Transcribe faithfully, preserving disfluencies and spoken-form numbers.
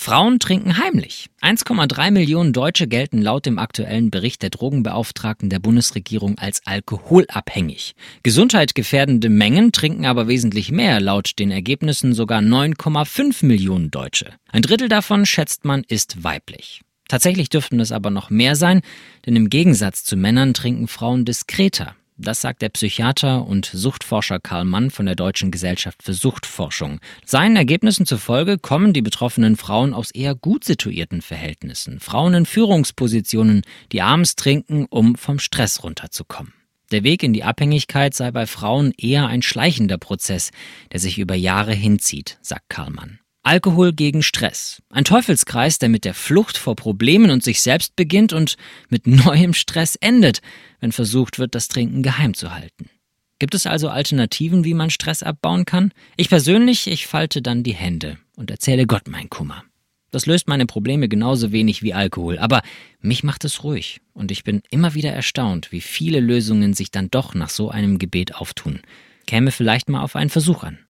Frauen trinken heimlich. eins Komma drei Millionen Deutsche gelten laut dem aktuellen Bericht der Drogenbeauftragten der Bundesregierung als alkoholabhängig. Gesundheitsgefährdende Mengen trinken aber wesentlich mehr, laut den Ergebnissen sogar neun Komma fünf Millionen Deutsche. Ein Drittel davon, schätzt man, ist weiblich. Tatsächlich dürften es aber noch mehr sein, denn im Gegensatz zu Männern trinken Frauen diskreter. Das sagt der Psychiater und Suchtforscher Karl Mann von der Deutschen Gesellschaft für Suchtforschung. Seinen Ergebnissen zufolge kommen die betroffenen Frauen aus eher gut situierten Verhältnissen. Frauen in Führungspositionen, die abends trinken, um vom Stress runterzukommen. Der Weg in die Abhängigkeit sei bei Frauen eher ein schleichender Prozess, der sich über Jahre hinzieht, sagt Karl Mann. Alkohol gegen Stress. Ein Teufelskreis, der mit der Flucht vor Problemen und sich selbst beginnt und mit neuem Stress endet, wenn versucht wird, das Trinken geheim zu halten. Gibt es also Alternativen, wie man Stress abbauen kann? Ich persönlich, ich falte dann die Hände und erzähle Gott mein Kummer. Das löst meine Probleme genauso wenig wie Alkohol, aber mich macht es ruhig und ich bin immer wieder erstaunt, wie viele Lösungen sich dann doch nach so einem Gebet auftun. Käme vielleicht mal auf einen Versuch an.